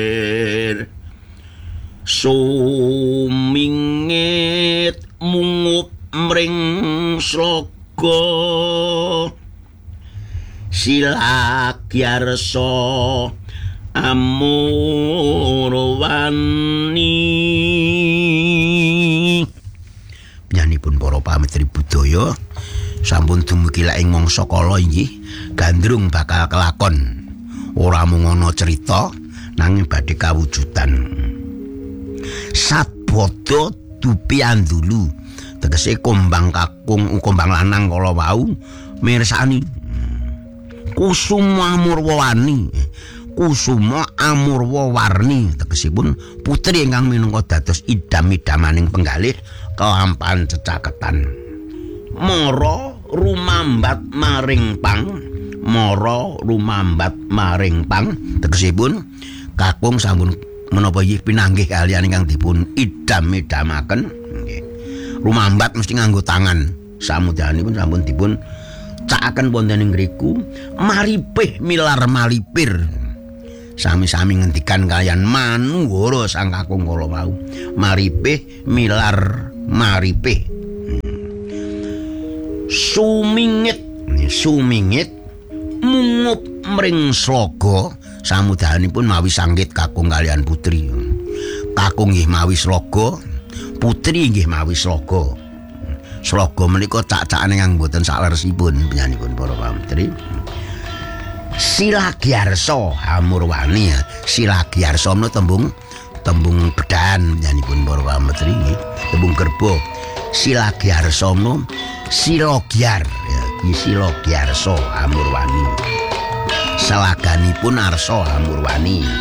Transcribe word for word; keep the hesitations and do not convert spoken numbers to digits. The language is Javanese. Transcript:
Sumingit mungup mring sloga Silagyarsa Amurwani. Nyanipun para pamitri budaya sampun dumugi ing mangsa kala inggih gandrung bakal kelakon ora mung ana cerita nanging badhe kawujudan. Sabada dupiandulu tegese kombang kakung kombang lanang kala wau mirsani Kusuma Amurwani Kusuma Amurwarni tegesipun putri ingkang minangka dados idam-idamaning penggalih kelampahan cecaketan. Mara rumambat maring pang Mara rumambat maring pang tegesipun kakung sampun menapa nggih pinanggih kaliyan ingkang dipun idam-idamaken nggih. Rumambat mesti nganggo tangan. Samudayanipun sampun dipun cakaken wonten ing ngriku maripih milar malipir. Sami-sami ngendikan kaliyan Manuwara sang kakung kala wau. Maripih milar maripih. Sumingit sumingit mungup mring sloga. Samudayanipun mawi sanggit kakung kaliyan putri. Kakung nggih mawi sloga, putri nggih mawi sloga. Sloga menika cak-cakane kang mboten sakleresipun penyanipun para pamitri. Silagyarsa Amurwani. Silagyarsa menika tembung tembung bedahan penyanipun para pamitri, tembung gerba. Silagyarsa menika silagyar ya, Silagyarsa Amurwani. Salaganipun Arsa Amurwani.